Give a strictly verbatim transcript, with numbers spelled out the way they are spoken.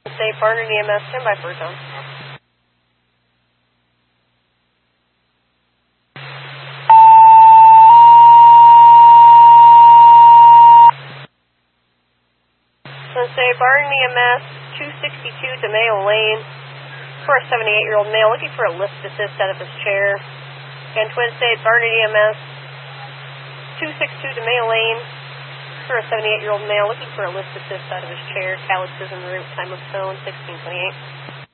State Barnard E M S, stand by for a tone. State Barnard E M S, two sixty-two DeMayo Lane, for a seventy-eight-year-old male looking for a lift assist out of his chair. And Twin State Barnard E M S, two sixty-two DeMayo Lane, for a seventy-eight-year-old male looking for a lift assist out of his chair. Calyx is en route, time of zone sixteen twenty-eight.